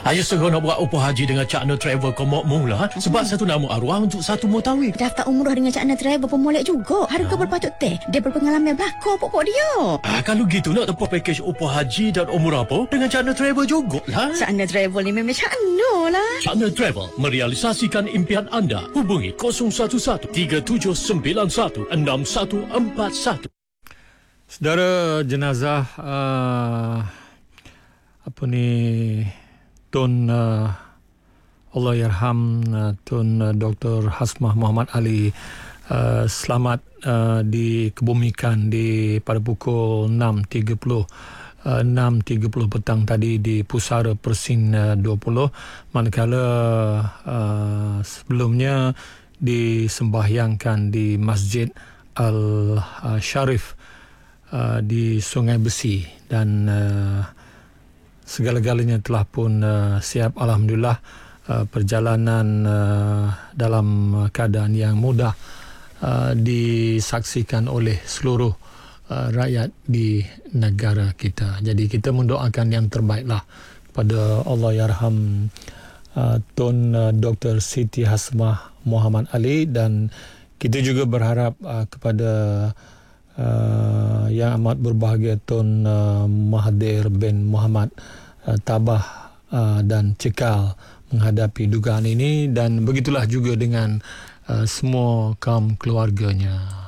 Ayo segera nak buat upah haji dengan Cakna Travel Komok mula. Sebab satu nama arwah untuk satu mutawif. Daftar umrah dengan Cakna Travel pun molek juga. Harga berpatut teh. Dia berpengalaman belakang pokok dia. Kalau gitu nak tempat package upah haji dan umrah apa dengan Cakna Travel jugalah. Cakna Travel ni memang Cakna lah. Cakna Travel merealisasikan impian anda. Hubungi 011-3791-6141. Saudara, jenazah Tun Allahyarham Tun Dr. Hasmah Muhammad Ali selamat dikebumikan pada pukul 6.30 petang tadi di Pusara Persin 20, manakala sebelumnya disembahyangkan di Masjid Al-Sharif di Sungai Besi, dan segala-galanya telah pun siap, alhamdulillah. Perjalanan dalam keadaan yang mudah disaksikan oleh seluruh rakyat di negara kita. Jadi kita mendoakan yang terbaiklah pada Allahyarham Tun Dr. Siti Hasmah Muhammad Ali, dan kita juga berharap kepada yang amat berbahagia Tun Mahathir bin Muhammad tabah dan cekal menghadapi dugaan ini, dan begitulah juga dengan semua kaum keluarganya.